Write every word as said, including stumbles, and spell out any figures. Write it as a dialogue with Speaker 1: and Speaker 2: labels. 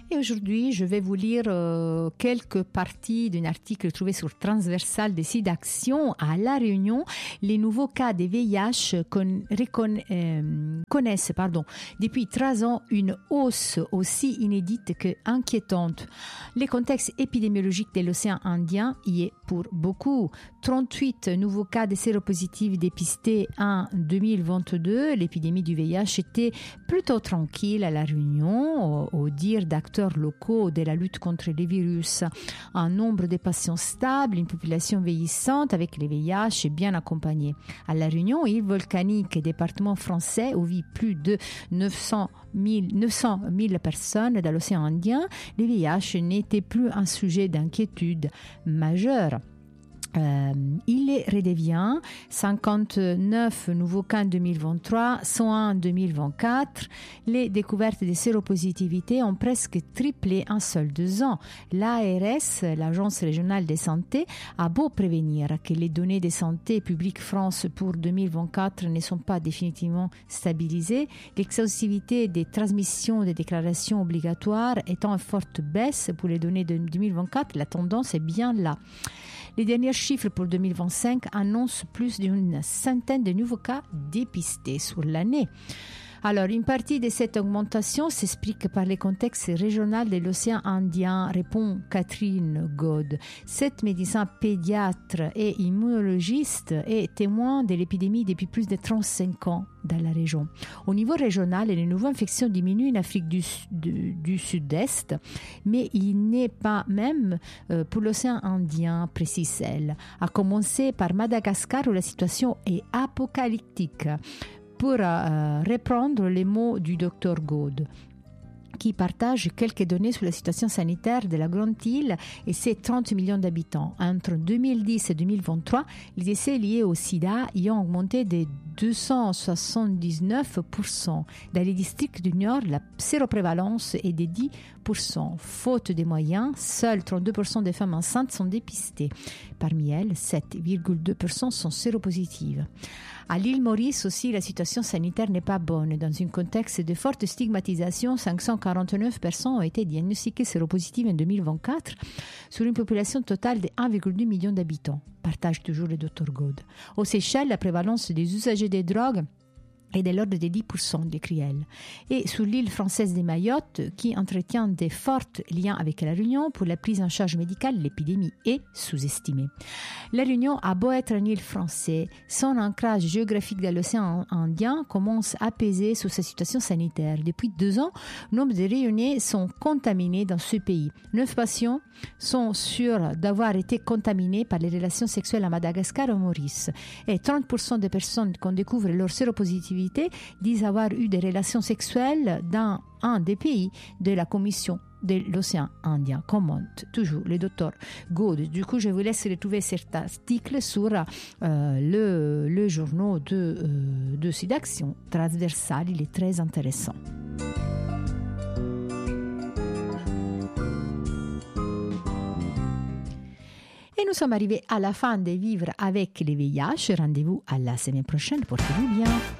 Speaker 1: Et aujourd'hui, je vais vous lire euh, quelques parties d'un article trouvé sur Transversal des sites d'action. À La Réunion, les nouveaux cas de V I H con, recon, euh, connaissent pardon, depuis trois ans une hausse aussi inédite que inquiétante. Le contexte épidémiologique de l'océan Indien y est pour beaucoup. trente-huit nouveaux cas de séropositifs dépistés en deux mille vingt-deux. L'épidémie du V I H était plutôt tranquille à La Réunion, au, au dire d'acteurs locaux de la lutte contre les virus. Un nombre de patients stable, une population vieillissante avec le V I H bien accompagnée. À La Réunion, île volcanique et département français où vivent plus de neuf cent mille personnes dans l'océan Indien, le V I H n'était plus un sujet d'inquiétude majeure. Euh, il redevient cinquante-neuf nouveaux cas en deux mille vingt-trois, cent un en deux mille vingt-quatre. Les découvertes de séropositivité ont presque triplé en seuls deux ans. L'A R S, l'Agence régionale de santé, a beau prévenir que les données de santé publique France pour deux mille vingt-quatre ne sont pas définitivement stabilisées, l'exhaustivité des transmissions des déclarations obligatoires étant en forte baisse pour les données de deux mille vingt-quatre, la tendance est bien là. Les derniers chiffres pour deux mille vingt-cinq annoncent plus d'une centaine de nouveaux cas dépistés sur l'année. Alors, une partie de cette augmentation s'explique par le contexte régional de l'océan Indien, répond Catherine God. Cette médecin pédiatre et immunologiste est témoin de l'épidémie depuis plus de trente-cinq ans dans la région. Au niveau régional, les nouvelles infections diminuent en Afrique du, du, du Sud-Est, mais il n'est pas même euh, pour l'océan Indien, précise-elle. À commencer par Madagascar où la situation est apocalyptique. Pour euh, reprendre les mots du docteur God, qui partage quelques données sur la situation sanitaire de la Grande Île et ses trente millions d'habitants. Entre deux mille dix et deux mille vingt-trois, les décès liés au sida y ont augmenté de deux cent soixante-dix-neuf pour cent. Dans les districts du Nord, la séroprévalence est de dix pour cent. Faute de moyens, seuls trente-deux pour cent des femmes enceintes sont dépistées. Parmi elles, sept virgule deux pour cent sont séropositives. À l'île Maurice aussi, la situation sanitaire n'est pas bonne. Dans un contexte de forte stigmatisation, cinq cent quarante-neuf personnes ont été diagnostiquées séropositives en deux mille vingt-quatre sur une population totale de un virgule deux million d'habitants, partage toujours le docteur God. Aux Seychelles, la prévalence des usagers des drogues est de l'ordre de dix pour cent, décrit-elle. Et sur l'île française de Mayotte, qui entretient de forts liens avec la Réunion pour la prise en charge médicale, l'épidémie est sous-estimée. La Réunion a beau être une île française, son ancrage géographique dans l'océan Indien commence à peser sur sa situation sanitaire. Depuis deux ans, nombre de Réunionnais sont contaminés dans ce pays. Neuf patients sont sûrs d'avoir été contaminés par les relations sexuelles à Madagascar et au Maurice. Et trente pour cent des personnes qu'on découvre leur séropositivité disent avoir eu des relations sexuelles dans un des pays de la Commission de l'océan Indien, commente toujours le docteur God. Du coup, je vous laisse retrouver cet article sur euh, le, le journal de, euh, de Sidaction Transversal. Il est très intéressant. Et nous sommes arrivés à la fin de Vivre avec les V I H. Rendez-vous à la semaine prochaine. Portez-vous bien.